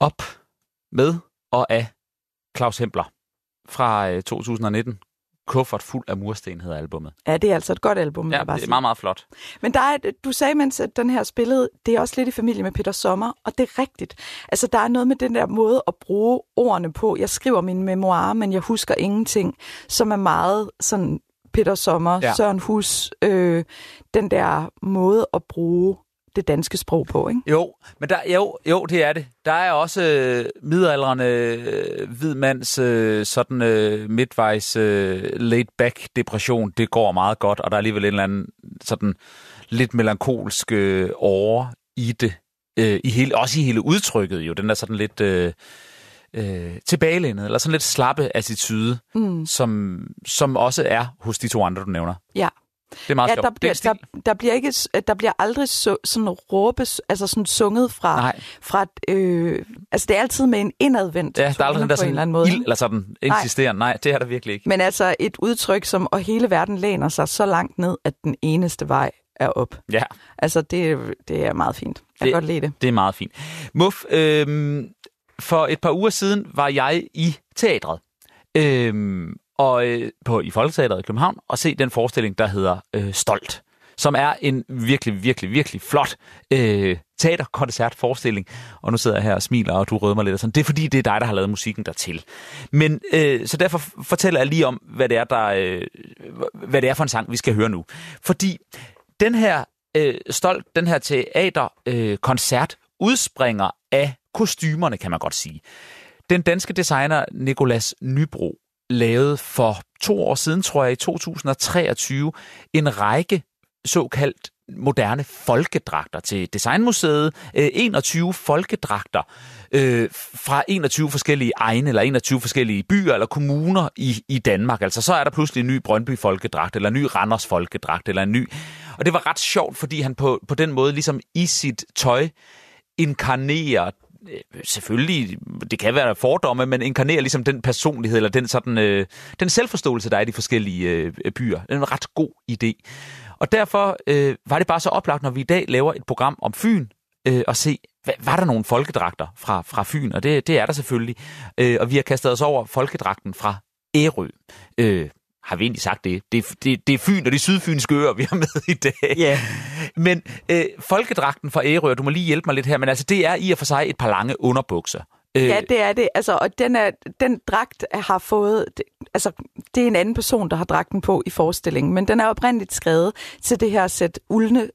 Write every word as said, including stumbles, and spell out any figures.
Op med og af Claus Hempler fra øh, to tusind nitten. Kuffert fuld af mursten hedder albummet. Ja, det er altså et godt album. Ja, det er sige. meget, meget flot. Men der er, du sagde, mens at den her spillede, det er også lidt i familie med Peter Sommer, og det er rigtigt. Altså, der er noget med den der måde at bruge ordene på. Jeg skriver mine memoirer, men jeg husker ingenting, som er meget sådan Peter Sommer, ja. Søren Hus, øh, den der måde at bruge det danske sprog på, ikke? Jo, men der, jo, jo, det er det. Der er også øh, midaldrende øh, hvidmands øh, sådan øh, midtvejs øh, laid-back depression. Det går meget godt, og der er alligevel en eller anden sådan lidt melankolsk øh, åre i det. Øh, i hele, også i hele udtrykket jo. Den er sådan lidt øh, øh, tilbagelænet, eller sådan lidt slappe attitude, mm. som, som også er hos de to andre, du nævner. Ja. Det er meget ja, sjovt. Der bliver, der, der bliver ikke, der bliver aldrig så, sådan råbes, altså sådan sunget fra, Nej. fra øh, altså det er altid med en indadvendt ja, der er aldrig den der på en eller anden sådan måde. ild, eller sådan insisterende. Nej. Nej, det er der virkelig ikke. Men altså et udtryk som, og hele verden læner sig så langt ned, at den eneste vej er op. Ja. Altså det, det er meget fint. Jeg kan godt lide det. Det er meget fint. Muff, øh, for et par uger siden var jeg i teatret. Øh, og øh, på i Folketeatret i København og se den forestilling, der hedder øh, Stolt, som er en virkelig, virkelig, virkelig flot øh, teaterkoncertforestilling. Og nu sidder jeg her og smiler, og du rødmer mig lidt og sådan. Det er fordi, det er dig, der har lavet musikken dertil. Men øh, så derfor fortæller jeg lige om, hvad det er, der, øh, hvad det er for en sang, vi skal høre nu. Fordi den her øh, Stolt, den her teaterkoncert øh, udspringer af kostymerne, kan man godt sige. Den danske designer Nicolas Nybro lavede for to år siden, tror jeg, i to tusind og treogtyve, en række såkaldt moderne folkedragter til Designmuseet. enogtyve folkedragter øh, fra enogtyve forskellige egne, eller enogtyve forskellige byer eller kommuner i, i Danmark. Altså så er der pludselig en ny Brøndby folkedragt, eller en ny Randers folkedragt, eller en ny. Og det var ret sjovt, fordi han på, på den måde ligesom i sit tøj inkarnerer, selvfølgelig, det kan være fordomme, men inkarnerer ligesom den personlighed, eller den, sådan, øh, den selvforståelse, der er i de forskellige øh, byer. Det er en ret god idé. Og derfor øh, var det bare så oplagt, når vi i dag laver et program om Fyn, øh, og se, hvad, var der nogle folkedragter fra, fra Fyn? Og det, det er der selvfølgelig. Øh, og vi har kastet os over folkedragten fra Ærø. Øh, har vi egentlig sagt det? Det, det, det er Fyn og de sydfynske øer, vi har med i dag. Yeah. Men øh, folkedragten fra Ærø, du må lige hjælpe mig lidt her, men altså det er i og for sig et par lange underbukser. Øh, ja, det er det. Altså, og den, er, den dragt har fået, det, altså det er en anden person, der har dragten på i forestillingen, men den er oprindeligt skrevet til det her sæt uldne